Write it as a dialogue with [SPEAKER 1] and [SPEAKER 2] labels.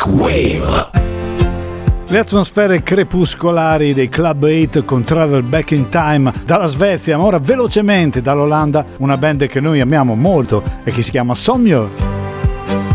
[SPEAKER 1] Wave.
[SPEAKER 2] Le atmosfere crepuscolari dei Club 8 con Travel Back in Time dalla Svezia, ma ora velocemente dall'Olanda, una band che noi amiamo molto e che si chiama Somjör.